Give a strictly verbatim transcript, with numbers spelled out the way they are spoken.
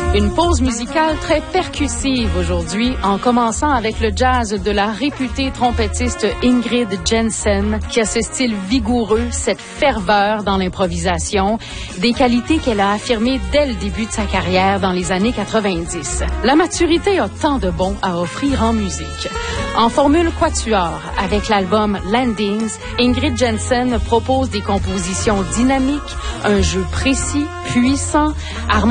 Une pause musicale très percussive aujourd'hui, en commençant avec le jazz de la réputée trompettiste Ingrid Jensen, qui a ce style vigoureux, cette ferveur dans l'improvisation, des qualités qu'elle a affirmées dès le début de sa carrière dans les années quatre-vingt-dix. La maturité a tant de bons à offrir en musique. En formule quatuor, avec l'album Landings, Ingrid Jensen propose des compositions dynamiques, un jeu précis, puissant, harmonieux,